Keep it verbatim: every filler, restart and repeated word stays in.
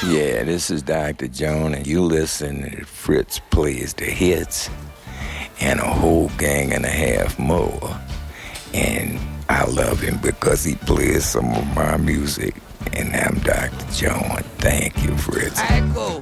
Yeah, this is Doctor Jones, and you listen to Fritz Plays the Hits and a whole gang and a half more. And I love him because he plays some of my music. And I'm Doctor Jones. Thank you, Fritz.